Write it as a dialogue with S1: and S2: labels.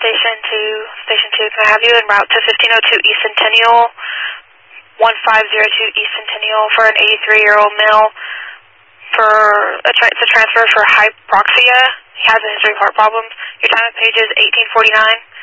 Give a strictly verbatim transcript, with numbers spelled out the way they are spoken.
S1: Station two, Station two, can I have you en route to fifteen oh two East Centennial, one five zero two East Centennial for an eighty-three-year-old male for a, tra it's a transfer for hypoxia. He has a history of heart problems. Your time of page is eighteen forty-nine.